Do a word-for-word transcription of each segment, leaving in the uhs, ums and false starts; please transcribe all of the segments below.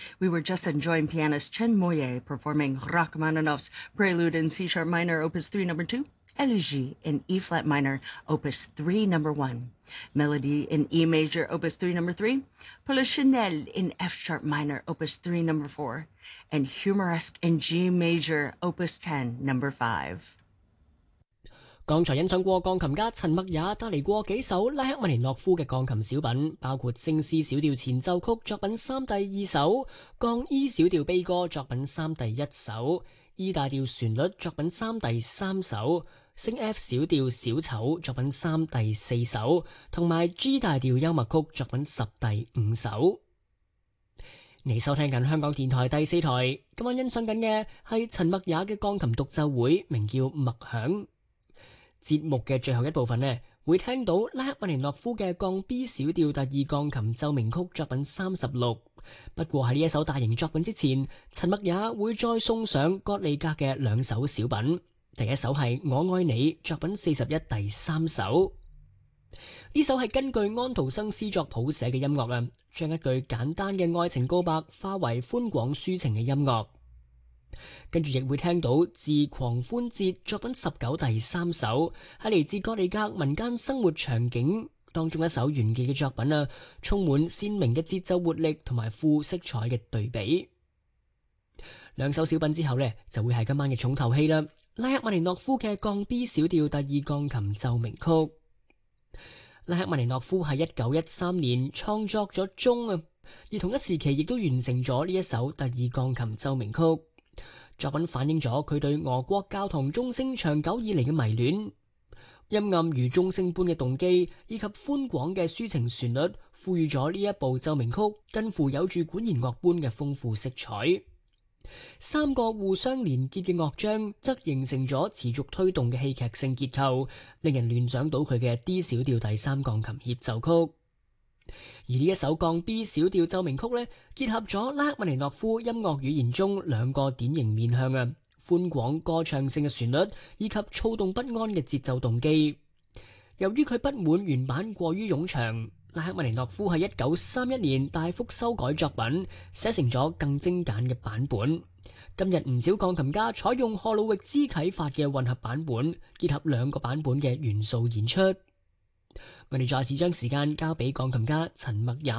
We were just enjoying pianist Chen Moye performing Rachmaninoff's Prelude in C-sharp minor, Opus three, number two, Elegie in E-flat minor, Opus three, number one, Melody in E major, Opus three, number three, Polichinelle in F-sharp minor, Opus three, number four, and Humoresque in G major, Opus ten, number five. 剛才欣賞過鋼琴家陳默也帶嚟過幾首拉赫曼尼諾夫嘅鋼琴小品，包括聖詩小調前奏曲作品三第二首、降 E 小調悲歌作品三第一首、E 大調旋律作品三第三首、升 F 小調小丑作品三第四首，同埋 G 大調幽默曲作品十第五首。你收聽緊香港電台第四台，今晚欣賞緊嘅係陳默也嘅鋼琴獨奏會，名叫《默響》。節目嘅最後一部分呢，會聽到拉赫曼尼諾夫嘅降 B 小調第二鋼琴奏鳴曲作品三十六。不過喺呢一首大型作品之前，陳默也會再送上葛利格嘅兩首小品。第一首係我愛你作品四十一第三首。呢首係根據安徒生詩作譜寫嘅音樂啊，將一句簡單嘅愛情告白化為寬廣抒情嘅音樂。跟住亦會聽到自狂歡節作品十九第三首，係嚟自葛利格民間生活場景當中一首炫技嘅作品啊，充滿鮮明嘅節奏活力同埋富色彩嘅對比。兩首小品之後呢，就會係今晚嘅重頭戲啦，拉赫曼尼諾夫嘅降 B 小調第二鋼琴奏鳴曲。拉赫曼尼諾夫喺一九一三年創作咗鐘啊，而同一時期亦都完成咗呢一首第二鋼琴奏鳴曲。作品反映咗佢對俄國教堂鐘聲長久以嚟嘅迷戀，陰暗如鐘聲般嘅動機以及寬廣嘅抒情旋律，賦予咗呢一部奏鳴曲近乎有住管弦樂般嘅豐富色彩。三個互相連結嘅樂章則形成咗持續推動嘅戲劇性結構，令人聯想到佢嘅 D 小調第三鋼琴協奏曲。而呢一首降 B 小調奏鳴曲呢，結合咗拉赫曼尼諾夫音樂語言中兩個典型面向啊，寬廣歌唱性嘅旋律以及躁動不安嘅節奏動機。由於佢不滿原版過於冗長，拉赫曼尼諾夫喺一九三一年大幅修改作品，寫成咗更精簡嘅版本。今日唔少鋼琴家採用荷魯域茲啟發嘅混合版本，結合兩個版本嘅元素演出。我哋再次將時間交俾鋼琴家陳默也。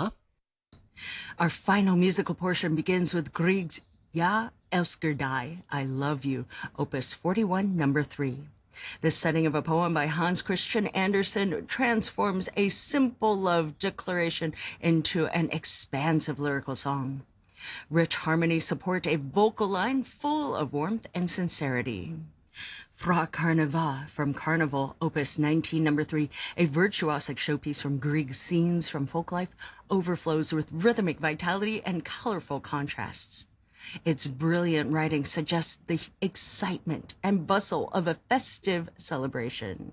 Our final musical portion begins with Grieg's Ja älskar dig, I love you, Opus forty-one, number three. The setting of a poem by Hans Christian Andersen transforms a simple love declaration into an expansive lyrical song. Rich harmonies support a vocal line full of warmth and sincerity. Fra Carnava from Carnival, Opus nineteen, number three, a virtuosic showpiece from Grieg's scenes from folk life, overflows with rhythmic vitality and colorful contrasts. Its brilliant writing suggests the excitement and bustle of a festive celebration.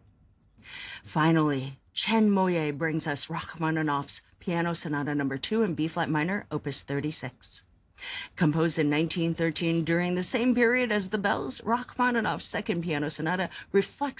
Finally, Chen Moye brings us Rachmaninoff's Piano Sonata number two in B-flat minor, Opus thirty-six. Composed in nineteen thirteen during the same period as the Bells, Rachmaninoff's second piano sonata reflects